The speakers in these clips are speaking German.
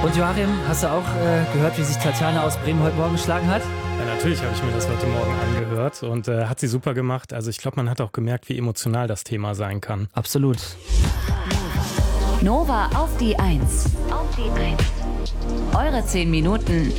Und Joachim, hast du auch gehört, wie sich Tatjana aus Bremen heute Morgen geschlagen hat? Ja, natürlich habe ich mir das heute Morgen angehört und hat sie super gemacht. Also ich glaube, man hat auch gemerkt, wie emotional das Thema sein kann. Absolut. Nova auf die 1. Eure 10 Minuten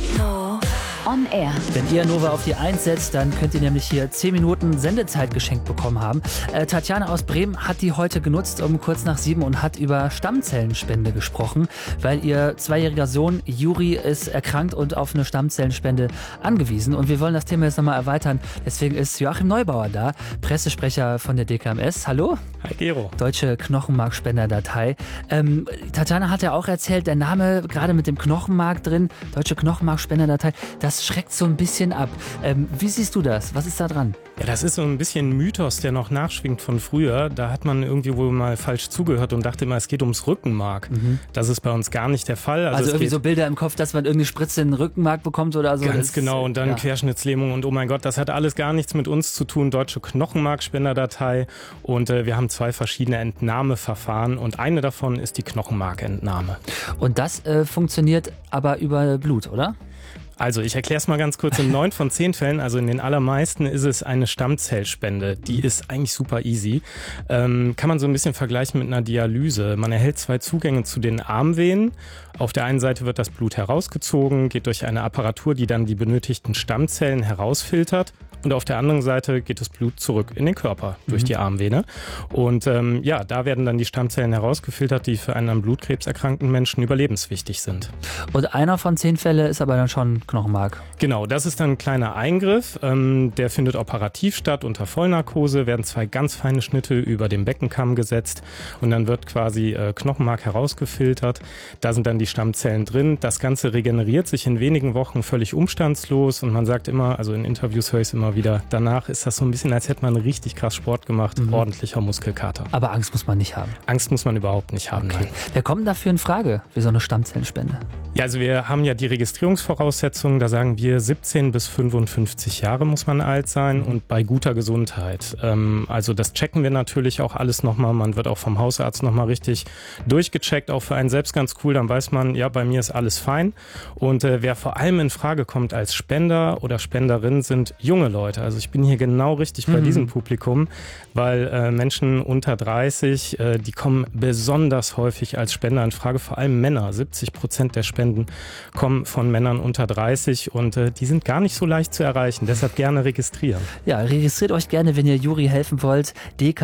on air. Wenn ihr Nova auf die 1 setzt, dann könnt ihr nämlich hier 10 Minuten Sendezeit geschenkt bekommen haben. Tatjana aus Bremen hat die heute genutzt um kurz nach 7 und hat über Stammzellenspende gesprochen, weil ihr 2-jähriger Sohn Juri ist erkrankt und auf eine Stammzellenspende angewiesen. Und wir wollen das Thema jetzt nochmal erweitern. Deswegen ist Joachim Neubauer da, Pressesprecher von der DKMS. Hallo? Hi Gero. Deutsche Knochenmarkspenderdatei. Tatjana hat ja auch erzählt, der Name gerade mit dem Knochenmark drin, Deutsche Knochenmarkspenderdatei, das schreckt so ein bisschen ab. Wie siehst du das? Was ist da dran? Ja, das ist so ein bisschen ein Mythos, der noch nachschwingt von früher. Da hat man irgendwie wohl mal falsch zugehört und dachte immer, es geht ums Rückenmark. Das ist bei uns gar nicht der Fall. Also irgendwie so Bilder im Kopf, dass man irgendeine Spritze in den Rückenmark bekommt oder so. Ganz genau, und dann Querschnittslähmung und oh mein Gott, das hat alles gar nichts mit uns zu tun. Deutsche Knochenmarkspenderdatei und wir haben 2 verschiedene Entnahmeverfahren und eine davon ist die Knochenmarkentnahme. Und das funktioniert aber über Blut, oder? Also ich erkläre es mal ganz kurz. In 9 von 10 Fällen, also in den allermeisten, ist es eine Stammzellspende. Die ist eigentlich super easy. Kann man so ein bisschen vergleichen mit einer Dialyse. Man erhält 2 Zugänge zu den Armvenen. Auf der einen Seite wird das Blut herausgezogen, geht durch eine Apparatur, die dann die benötigten Stammzellen herausfiltert. Und auf der anderen Seite geht das Blut zurück in den Körper durch die Armvene. Und da werden dann die Stammzellen herausgefiltert, die für einen an Blutkrebs erkrankten Menschen überlebenswichtig sind. Und einer von 10 Fällen ist aber dann schon Knochenmark. Genau, das ist dann ein kleiner Eingriff. Der findet operativ statt unter Vollnarkose, werden 2 ganz feine Schnitte über den Beckenkamm gesetzt und dann wird quasi Knochenmark herausgefiltert. Da sind dann die Stammzellen drin. Das Ganze regeneriert sich in wenigen Wochen völlig umstandslos und man sagt immer, also in Interviews höre ich es immer wieder, danach ist das so ein bisschen, als hätte man richtig krass Sport gemacht, ordentlicher Muskelkater. Aber Angst muss man nicht haben? Angst muss man überhaupt nicht haben, okay. Nein. Wer kommt dafür in Frage für so eine Stammzellenspende? Ja, also wir haben ja die Registrierungsvoraussetzungen, da sagen wir 17 bis 55 Jahre muss man alt sein und bei guter Gesundheit. Also das checken wir natürlich auch alles nochmal, man wird auch vom Hausarzt nochmal richtig durchgecheckt, auch für einen selbst ganz cool, dann weiß man, ja, bei mir ist alles fein. Und wer vor allem in Frage kommt als Spender oder Spenderin, sind junge Leute. Also ich bin hier genau richtig bei diesem Publikum, weil Menschen unter 30, die kommen besonders häufig als Spender in Frage, vor allem Männer. 70% der Spenden kommen von Männern unter 30 und die sind gar nicht so leicht zu erreichen. Deshalb gerne registrieren. Ja, registriert euch gerne, wenn ihr Juri helfen wollt.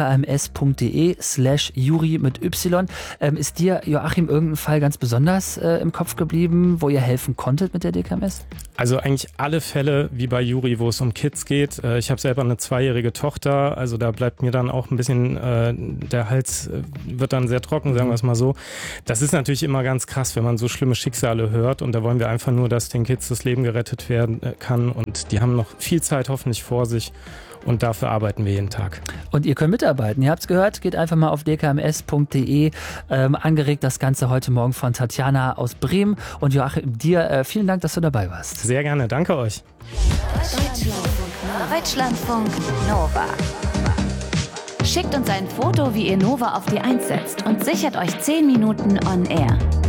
dkms.de/Juri mit Y. Ist dir, Joachim, irgendein Fall ganz besonders im Kopf geblieben, wo ihr helfen konntet mit der DKMS? Also eigentlich alle Fälle wie bei Juri, wo es um Kids geht. Ich habe selber eine 2-jährige Tochter, also da bleibt mir dann auch ein bisschen, der Hals wird dann sehr trocken, sagen wir es mal so. Das ist natürlich immer ganz krass, wenn man so schlimme Schicksale hört und da wollen wir einfach nur, dass den Kids das Leben gerettet werden kann und die haben noch viel Zeit hoffentlich vor sich. Und dafür arbeiten wir jeden Tag. Und ihr könnt mitarbeiten. Ihr habt es gehört, geht einfach mal auf dkms.de. Angeregt das Ganze heute Morgen von Tatjana aus Bremen. Und Joachim, dir vielen Dank, dass du dabei warst. Sehr gerne, danke euch. Deutschlandfunk Nova. Schickt uns ein Foto, wie ihr Nova auf die 1 setzt und sichert euch 10 Minuten on air.